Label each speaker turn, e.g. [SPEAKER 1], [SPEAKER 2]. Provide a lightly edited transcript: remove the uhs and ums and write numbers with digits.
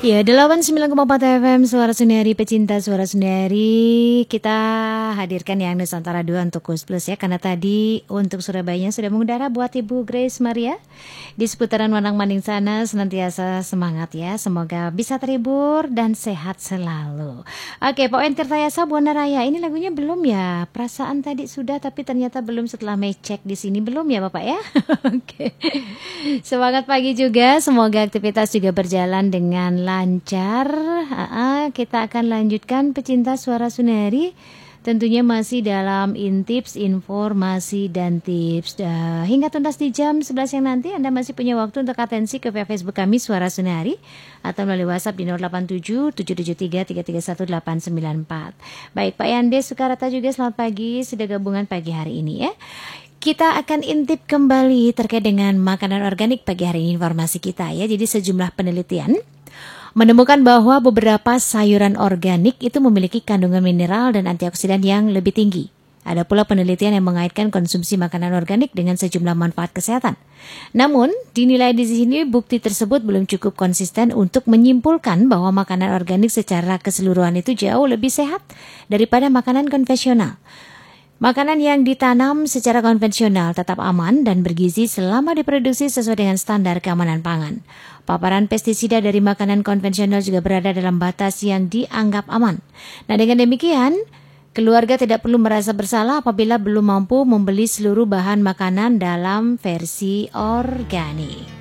[SPEAKER 1] Ya, 89,4 FM Suara Sundari, pecinta Suara Sundari. Kita hadirkan yang Nusantara 2 untuk Kus Plus ya. Karena tadi untuk Surabaya sudah mengudara buat Ibu Grace Maria. Di seputaran Wanang Maning sana senantiasa semangat ya. Semoga bisa terhibur dan sehat selalu. Oke, Pak Tirtayasa Buana Raya. Ini lagunya belum ya? Perasaan tadi sudah tapi ternyata belum setelah cek di sini. Belum ya Bapak ya? Oke. Semangat pagi juga. Semoga aktivitas juga berjalan dengan lancar. Kita akan lanjutkan pecinta Suara Sundari. Tentunya masih dalam intips, informasi dan tips. Hingga tuntas di jam 11 yang nanti Anda masih punya waktu untuk atensi ke Facebook kami Suara Sundari atau melalui WhatsApp di 087 773 331 894. Baik, Pak Yande Sukarata juga selamat pagi, sudah gabungan pagi hari ini ya. Kita akan intip kembali terkait dengan makanan organik pagi hari ini informasi kita ya. Jadi sejumlah penelitian menemukan bahwa beberapa sayuran organik itu memiliki kandungan mineral dan antioksidan yang lebih tinggi. Ada pula penelitian yang mengaitkan konsumsi makanan organik dengan sejumlah manfaat kesehatan. Namun, dinilai di sini bukti tersebut belum cukup konsisten untuk menyimpulkan bahwa makanan organik secara keseluruhan itu jauh lebih sehat daripada makanan konvensional. Makanan yang ditanam secara konvensional tetap aman dan bergizi selama diproduksi sesuai dengan standar keamanan pangan. Paparan pestisida dari makanan konvensional juga berada dalam batas yang dianggap aman. Nah, dengan demikian, keluarga tidak perlu merasa bersalah apabila belum mampu membeli seluruh bahan makanan dalam versi organik.